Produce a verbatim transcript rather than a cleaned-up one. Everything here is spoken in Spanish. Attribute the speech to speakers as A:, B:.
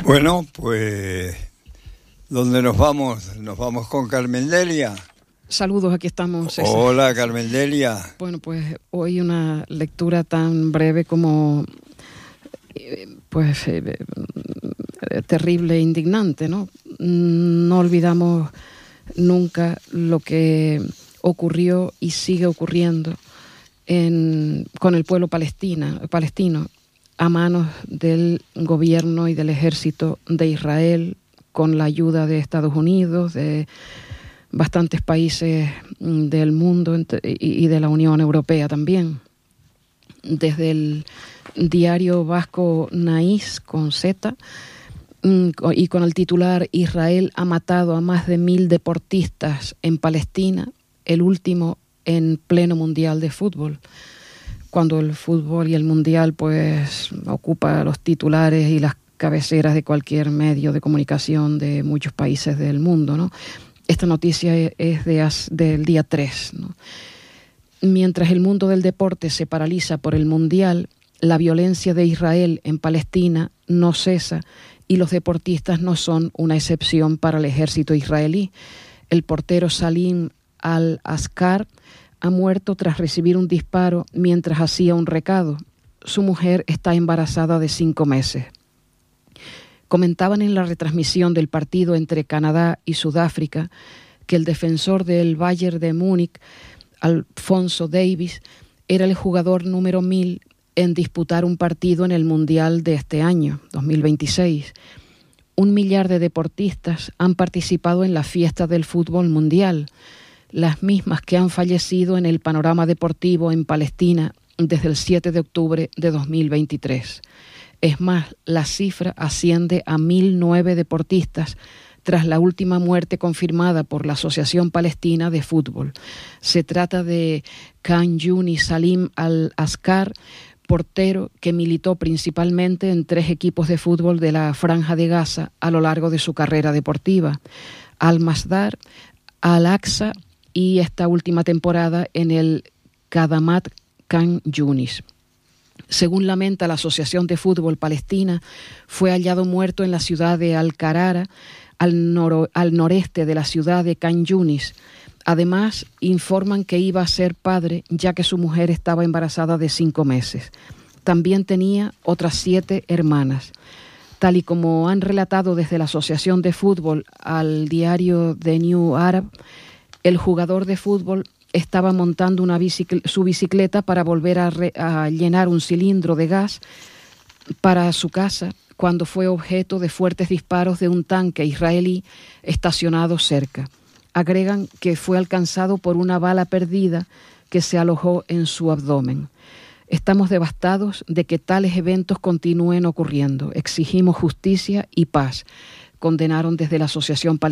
A: Bueno, pues, ¿dónde nos vamos? ¿Nos vamos con Carmen Delia?
B: Saludos, aquí estamos, César.
A: Hola, Carmen Delia.
B: Bueno, pues hoy una lectura tan breve como, pues, eh, terrible e indignante, ¿no? No olvidamos nunca lo que ocurrió y sigue ocurriendo en, con el pueblo palestina, palestino a manos del gobierno y del ejército de Israel, con la ayuda de Estados Unidos, de bastantes países del mundo y de la Unión Europea también. Desde el diario vasco Naís, con Z, y con el titular "Israel ha matado a más de mil deportistas en Palestina", el último en pleno mundial de fútbol, cuando el fútbol y el mundial pues ocupa los titulares y las cabeceras de cualquier medio de comunicación de muchos países del mundo, ¿no? Esta noticia es de, del día tres, ¿no? Mientras el mundo del deporte se paraliza por el mundial, la violencia de Israel en Palestina no cesa y los deportistas no son una excepción para el ejército israelí. El portero Salim al-Askar ha muerto tras recibir un disparo mientras hacía un recado. Su mujer está embarazada de cinco meses. Comentaban en la retransmisión del partido entre Canadá y Sudáfrica que el defensor del Bayern de Múnich, Alphonso Davies, era el jugador número mil en disputar un partido en el Mundial de este año, dos mil veintiséis. Un millar de deportistas han participado en la fiesta del fútbol mundial, las mismas que han fallecido en el panorama deportivo en Palestina desde el siete de octubre de dos mil veintitrés. Es más, la cifra asciende a mil nueve deportistas tras la última muerte confirmada por la Asociación Palestina de Fútbol. Se trata de Khan Yunis Salim al-Askar, portero que militó principalmente en tres equipos de fútbol de la Franja de Gaza a lo largo de su carrera deportiva: Al-Masdar, Al-Aqsa y esta última temporada en el Khadamat Khan Yunis. Según lamenta la Asociación de Fútbol Palestina, fue hallado muerto en la ciudad de Al-Qarara, al, noro, al noreste de la ciudad de Khan Yunis. Además, informan que iba a ser padre, ya que su mujer estaba embarazada de cinco meses. También tenía otras siete hermanas. Tal y como han relatado desde la Asociación de Fútbol al diario The New Arab, el jugador de fútbol estaba montando una bicicleta, su bicicleta para volver a, re, a llenar un cilindro de gas para su casa cuando fue objeto de fuertes disparos de un tanque israelí estacionado cerca. Agregan que fue alcanzado por una bala perdida que se alojó en su abdomen. Estamos devastados de que tales eventos continúen ocurriendo. Exigimos justicia y paz, condenaron desde la Asociación Palestina